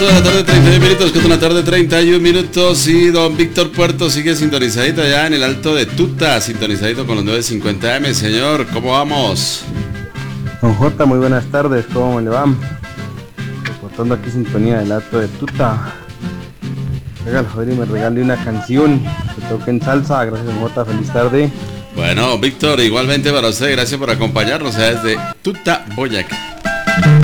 De la tarde, 31 minutos, con una tarde, 31 minutos. Y don Víctor Puerto sigue sintonizadito allá en el Alto de Tuta, sintonizadito con los 950M. Señor, ¿cómo vamos? Don J, muy buenas tardes, ¿cómo le va? Reportando aquí sintonía del Alto de Tuta. Hágalo, joder, y me regale una canción que toque en salsa. Gracias, don J, feliz tarde. Bueno, Víctor, igualmente para usted, gracias por acompañarnos desde Tuta, Boyacá.